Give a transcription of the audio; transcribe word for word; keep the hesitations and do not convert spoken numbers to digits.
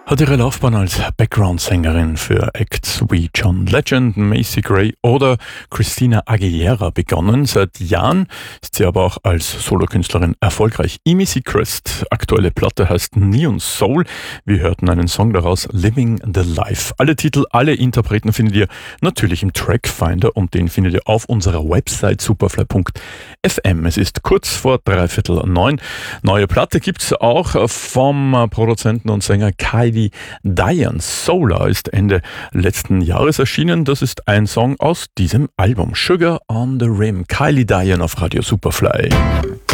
Hat ihre Laufbahn als Background-Sängerin für Acts wie John Legend, Macy Gray oder Christina Aguilera begonnen. Seit Jahren ist sie aber auch als Solokünstlerin erfolgreich. Amy Seacrest, aktuelle Platte heißt Neon Soul. Wir hörten einen Song daraus, Living the Life. Alle Titel, alle Interpreten findet ihr natürlich im Trackfinder und den findet ihr auf unserer Website superfly punkt f m. Es ist kurz vor dreiviertel neun. Neue Platte gibt's auch vom Produzenten und Sänger Kylie Diane. Solar ist Ende letzten Jahres erschienen. Das ist ein Song aus diesem Album. Sugar on the Rim. Kylie Diane auf Radio Superfly.